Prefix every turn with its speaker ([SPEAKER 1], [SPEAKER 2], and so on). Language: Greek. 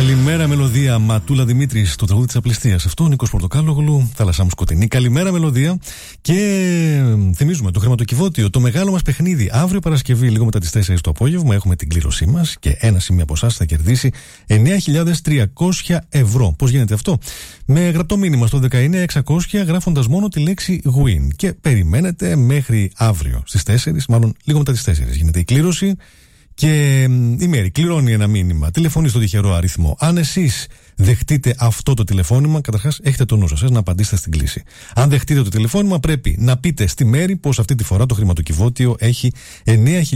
[SPEAKER 1] Καλημέρα μελωδία, Ματούλα Δημήτρης, το τραγούδι της απληστίας. Αυτό, Νίκος Πορτοκάλογλου, θάλασσά μου σκοτεινή. Καλημέρα μελωδία. Και θυμίζουμε το χρηματοκιβώτιο, το μεγάλο μας παιχνίδι. Αύριο Παρασκευή, λίγο μετά τις 4 το απόγευμα, έχουμε την κλήρωσή μας και ένα σημείο από εσάς θα κερδίσει 9.300 ευρώ. Πώς γίνεται αυτό? Με γραπτό μήνυμα στο 19600, γράφοντας μόνο τη λέξη win. Και περιμένετε μέχρι αύριο στις 4, μάλλον λίγο μετά τις 4 γίνεται η κλήρωση. Και η Μέρη κληρώνει ένα μήνυμα, τηλεφωνεί στο τυχερό αριθμό. Αν εσείς δεχτείτε αυτό το τηλεφώνημα, καταρχάς έχετε το νου σας να απαντήσετε στην κλήση. Αν δεχτείτε το τηλεφώνημα, πρέπει να πείτε στη Μέρη πως αυτή τη φορά το χρηματοκιβώτιο έχει 9.000